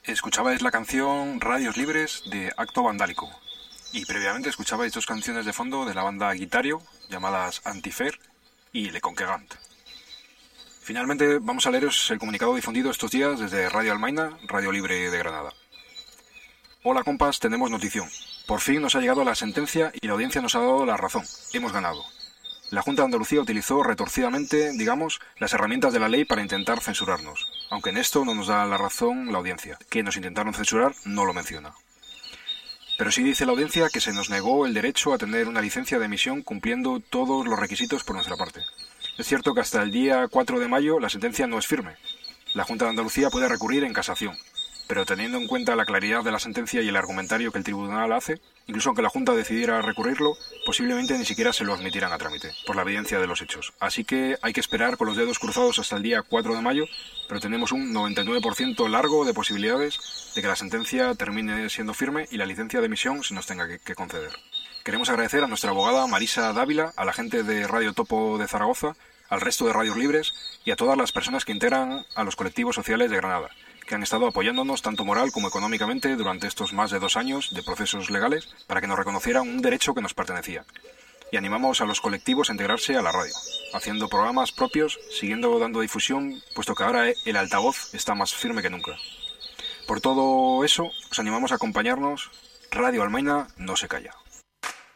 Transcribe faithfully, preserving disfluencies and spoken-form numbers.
Escuchabais la canción Radios Libres de Acto Vandálico y previamente escuchabais dos canciones de fondo de la banda Guitario llamadas Antifer y Le Conquegant. Finalmente vamos a leeros el comunicado difundido estos días desde Radio Almaina, Radio Libre de Granada. Hola compas, tenemos notición. Por fin nos ha llegado la sentencia y la audiencia nos ha dado la razón. Hemos ganado. La Junta de Andalucía utilizó retorcidamente, digamos, las herramientas de la ley para intentar censurarnos, aunque en esto no nos da la razón la audiencia, que nos intentaron censurar no lo menciona. Pero sí dice la audiencia que se nos negó el derecho a tener una licencia de emisión cumpliendo todos los requisitos por nuestra parte. Es cierto que hasta el día cuatro de mayo la sentencia no es firme. La Junta de Andalucía puede recurrir en casación, pero teniendo en cuenta la claridad de la sentencia y el argumentario que el tribunal hace, incluso aunque la Junta decidiera recurrirlo, posiblemente ni siquiera se lo admitirán a trámite, por la evidencia de los hechos. Así que hay que esperar con los dedos cruzados hasta el día cuatro de mayo, pero tenemos un noventa y nueve por ciento largo de posibilidades de que la sentencia termine siendo firme y la licencia de emisión se nos tenga que, que conceder. Queremos agradecer a nuestra abogada Marisa Dávila, a la gente de Radio Topo de Zaragoza, al resto de Radios Libres y a todas las personas que integran a los colectivos sociales de Granada, que han estado apoyándonos tanto moral como económicamente durante estos más de dos años de procesos legales para que nos reconocieran un derecho que nos pertenecía. Y animamos a los colectivos a integrarse a la radio, haciendo programas propios, siguiendo dando difusión, puesto que ahora el altavoz está más firme que nunca. Por todo eso, os animamos a acompañarnos. Radio Almaina no se calla.